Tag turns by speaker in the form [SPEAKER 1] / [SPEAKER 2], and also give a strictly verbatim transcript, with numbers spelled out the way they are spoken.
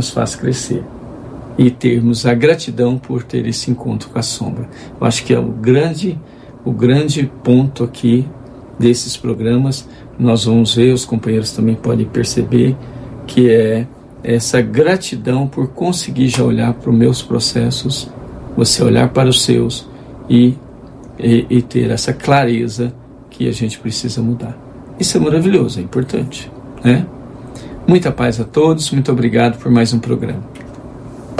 [SPEAKER 1] nos faz crescer. E termos a gratidão por ter esse encontro com a sombra. Eu acho que é o grande, o grande ponto aqui desses programas. Nós vamos ver, os companheiros também podem perceber, que é essa gratidão por conseguir já olhar para os meus processos, você olhar para os seus e, e, e ter essa clareza que a gente precisa mudar. Isso é maravilhoso, é importante, né? Muita paz a todos, muito obrigado por mais um programa.